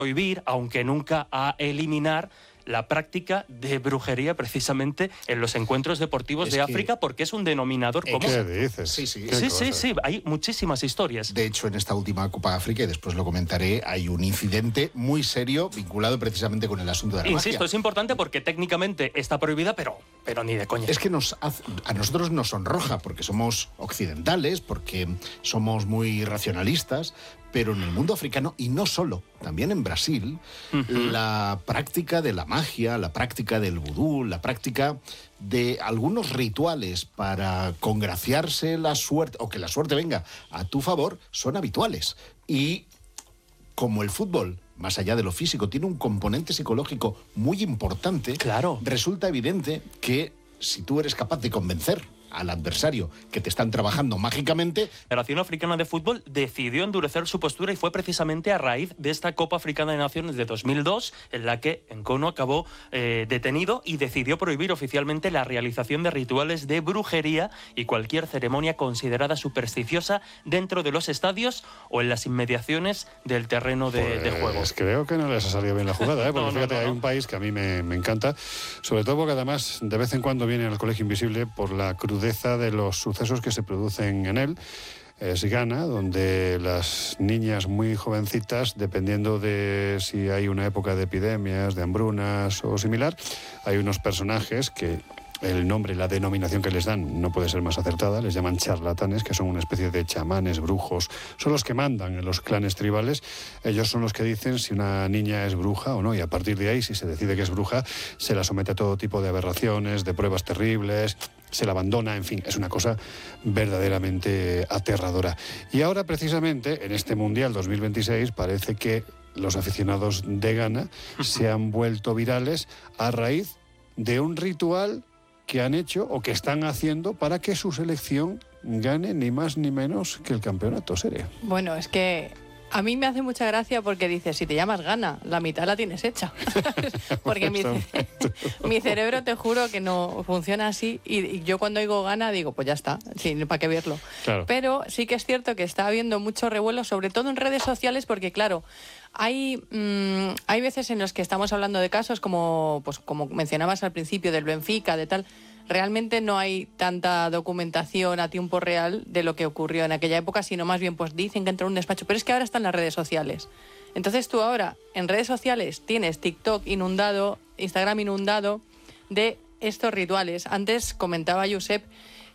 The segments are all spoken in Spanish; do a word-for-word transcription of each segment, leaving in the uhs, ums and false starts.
prohibir, aunque nunca a eliminar, la práctica de brujería precisamente en los encuentros deportivos es de África, porque es un denominador común. ¿Qué dices? Sí, sí, sí, sí, sí, hay muchísimas historias. De hecho, en esta última Copa África, y después lo comentaré, hay un incidente muy serio vinculado precisamente con el asunto de la Insisto, magia. es importante porque técnicamente está prohibida, pero, pero ni de coña. Es que nos hace, a nosotros nos sonroja porque somos occidentales, porque somos muy racionalistas, pero en el mundo africano, y no solo, también en Brasil, uh-huh. la práctica de la magia, la práctica del vudú, la práctica de algunos rituales para congraciarse la suerte, o que la suerte venga a tu favor, son habituales. Y como el fútbol, más allá de lo físico, tiene un componente psicológico muy importante, claro. resulta evidente que si tú eres capaz de convencer al adversario que te están trabajando mágicamente. La Federación Africana de Fútbol decidió endurecer su postura y fue precisamente a raíz de esta Copa Africana de Naciones de dos mil dos, en la que Nkono acabó eh, detenido y decidió prohibir oficialmente la realización de rituales de brujería y cualquier ceremonia considerada supersticiosa dentro de los estadios o en las inmediaciones del terreno de, pues de juego. Creo que no les ha salido bien la jugada, ¿eh? Porque no, fíjate, no, no, hay no. un país que a mí me, me encanta, sobre todo porque además de vez en cuando viene al Colegio Invisible por la crudeza de los sucesos que se producen en él. Es Ghana, donde las niñas muy jovencitas, dependiendo de si hay una época de epidemias, de hambrunas o similar, hay unos personajes que el nombre, la denominación que les dan no puede ser más acertada, les llaman charlatanes, que son una especie de chamanes, brujos, son los que mandan en los clanes tribales, ellos son los que dicen si una niña es bruja o no, y a partir de ahí, si se decide que es bruja, se la somete a todo tipo de aberraciones, de pruebas terribles, se la abandona, en fin, es una cosa verdaderamente aterradora. Y ahora, precisamente, en este Mundial dos mil veintiséis, parece que los aficionados de Ghana se han vuelto virales a raíz de un ritual que han hecho o que están haciendo para que su selección gane ni más ni menos que el campeonato serie. Bueno, es que a mí me hace mucha gracia porque dices, si te llamas Ghana, la mitad la tienes hecha. Porque mi, mi cerebro, te juro que no funciona así, y, y yo cuando oigo Ghana digo, pues ya está, sin para qué verlo. Claro. Pero sí que es cierto que está habiendo mucho revuelo, sobre todo en redes sociales, porque claro, hay, mmm, hay veces en los que estamos hablando de casos como, pues, como mencionabas al principio, del Benfica, de tal. Realmente no hay tanta documentación a tiempo real de lo que ocurrió en aquella época, sino más bien pues dicen que entró en un despacho, pero es que ahora están las redes sociales. Entonces tú ahora en redes sociales tienes TikTok inundado, Instagram inundado de estos rituales. Antes comentaba Josep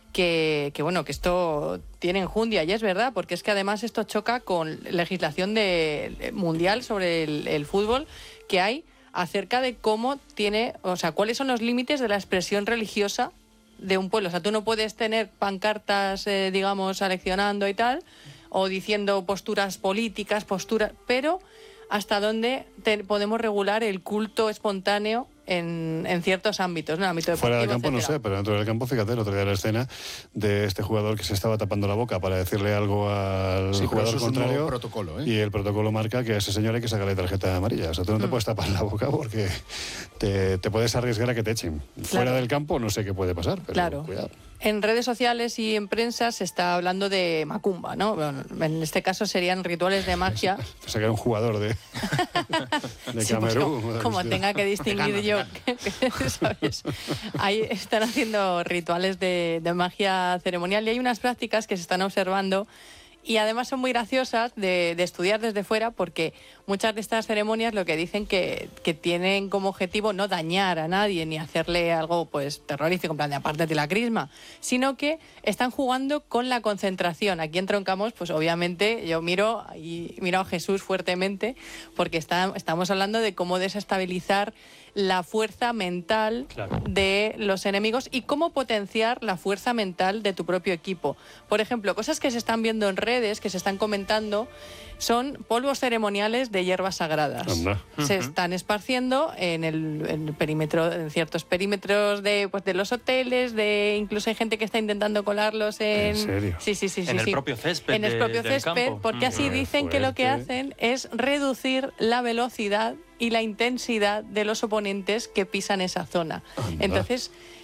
que, que bueno, que esto tiene enjundia, y es verdad, porque es que además esto choca con legislación de, mundial sobre el, el fútbol que hay acerca de cómo tiene, o sea, cuáles son los límites de la expresión religiosa de un pueblo. O sea, tú no puedes tener pancartas, eh, digamos, aleccionando y tal, o diciendo posturas políticas, posturas, pero hasta dónde te, podemos regular el culto espontáneo en, en ciertos ámbitos, ¿no? El ámbito deportivo, fuera del campo etcétera. No sé, pero dentro del campo, fíjate, el otro día la escena de este jugador que se estaba tapando la boca para decirle algo al sí, jugador eso es contrario. un nuevo protocolo, ¿eh? Y el protocolo marca que a ese señor hay que sacarle tarjeta amarilla. O sea, tú no te mm. puedes tapar la boca porque te, te puedes arriesgar a que te echen. Claro. Fuera del campo no sé qué puede pasar, pero claro. cuidado. En redes sociales y en prensa se está hablando de macumba, ¿no? Bueno, en este caso serían rituales de magia. Te saca un jugador de, de sí, Camerún. Pues como, como tenga que distinguir yo, ¿sabes? Ahí están haciendo rituales de, de magia ceremonial, y hay unas prácticas que se están observando y además son muy graciosas de, de estudiar desde fuera, porque muchas de estas ceremonias lo que dicen que, que tienen como objetivo no dañar a nadie ni hacerle algo pues terrorífico, en plan de apártate la crisma, sino que están jugando con la concentración. Aquí en Troncamos, pues obviamente yo miro y miro a Jesús fuertemente, porque está, estamos hablando de cómo desestabilizar la fuerza mental claro. de los enemigos y cómo potenciar la fuerza mental de tu propio equipo. Por ejemplo, cosas que se están viendo en redes, que se están comentando, son polvos ceremoniales de hierbas sagradas. Anda. Se Uh-huh. están esparciendo en el, en el perímetro, en ciertos perímetros de, pues, de los hoteles, de incluso hay gente que está intentando colarlos en... ¿En serio? Sí, sí, sí. En sí, el sí. propio césped En el de, propio del césped, campo. porque así Mm. dicen que lo que hacen es reducir la velocidad y la intensidad de los oponentes que pisan esa zona. Anda. Entonces,